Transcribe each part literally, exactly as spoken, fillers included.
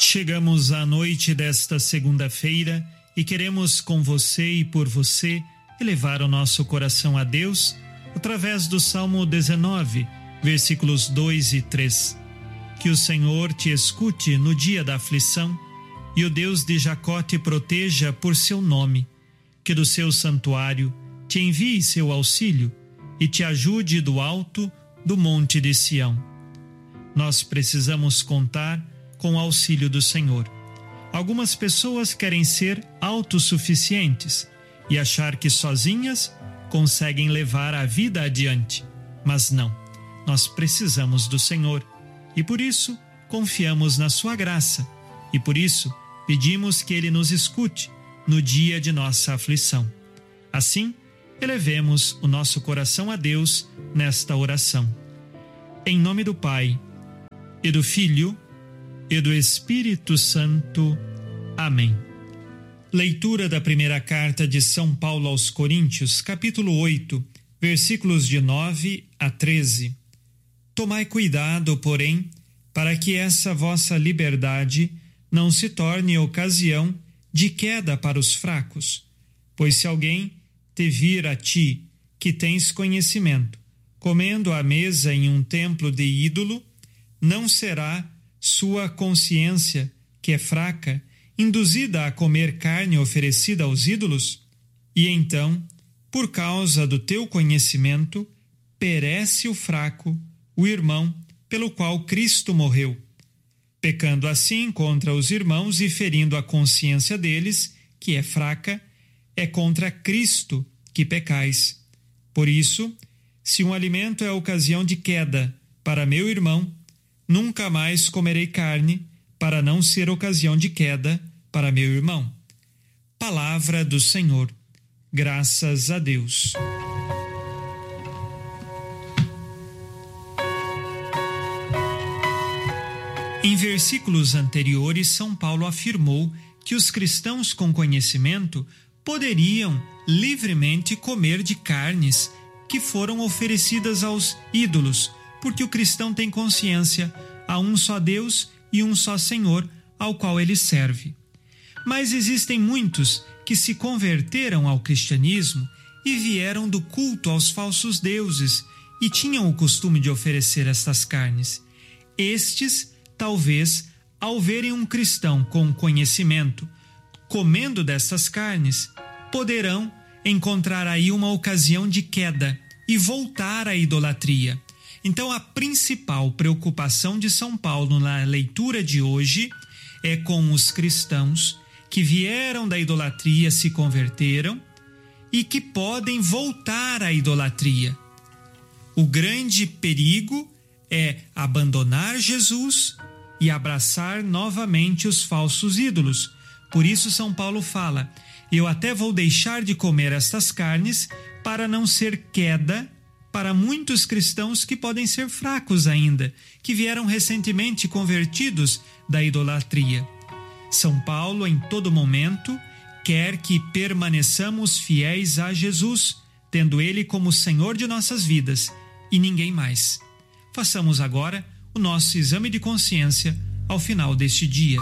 Chegamos à noite desta segunda-feira e queremos com você e por você elevar o nosso coração a Deus através do Salmo dezenove, versículos dois e três. Que o Senhor te escute no dia da aflição e o Deus de Jacó te proteja por seu nome. Que do seu santuário te envie seu auxílio e te ajude do alto do monte de Sião. Nós precisamos contar com o auxílio do Senhor. Algumas pessoas querem ser autossuficientes e achar que sozinhas conseguem levar a vida adiante. Mas não, nós precisamos do Senhor e por isso confiamos na sua graça e por isso pedimos que Ele nos escute no dia de nossa aflição. Assim, elevemos o nosso coração a Deus nesta oração. Em nome do Pai, e do Filho, e do Espírito Santo. Amém. Leitura da primeira carta de São Paulo aos Coríntios, capítulo oito, versículos de nove a treze. Tomai cuidado, porém, para que essa vossa liberdade não se torne ocasião de queda para os fracos. Pois se alguém te vir a ti, que tens conhecimento, comendo à mesa em um templo de ídolo, não será sua consciência, que é fraca, induzida a comer carne oferecida aos ídolos? E então, por causa do teu conhecimento, perece o fraco, o irmão, pelo qual Cristo morreu, pecando assim contra os irmãos e ferindo a consciência deles, que é fraca, é contra Cristo que pecais. Por isso, se um alimento é ocasião de queda para meu irmão, nunca mais comerei carne, para não ser ocasião de queda para meu irmão. Palavra do Senhor. Graças a Deus. Em versículos anteriores, São Paulo afirmou que os cristãos com conhecimento poderiam livremente comer de carnes que foram oferecidas aos ídolos, porque o cristão tem consciência, há um só Deus e um só Senhor ao qual ele serve. Mas existem muitos que se converteram ao cristianismo e vieram do culto aos falsos deuses e tinham o costume de oferecer estas carnes. Estes, talvez, ao verem um cristão com conhecimento comendo dessas carnes, poderão encontrar aí uma ocasião de queda e voltar à idolatria. Então, a principal preocupação de São Paulo na leitura de hoje é com os cristãos que vieram da idolatria, se converteram e que podem voltar à idolatria. O grande perigo é abandonar Jesus e abraçar novamente os falsos ídolos. Por isso, São Paulo fala: eu até vou deixar de comer estas carnes para não ser queda para muitos cristãos que podem ser fracos ainda, que vieram recentemente convertidos da idolatria. São Paulo, em todo momento, quer que permaneçamos fiéis a Jesus, tendo Ele como Senhor de nossas vidas e ninguém mais. Façamos agora o nosso exame de consciência ao final deste dia.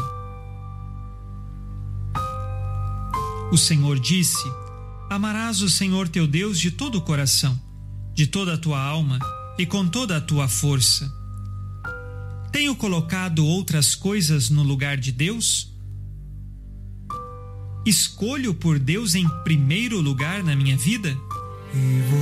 O Senhor disse: amarás o Senhor teu Deus de todo o coração, de toda a tua alma e com toda a tua força. Tenho colocado outras coisas no lugar de Deus? Escolho por Deus em primeiro lugar na minha vida?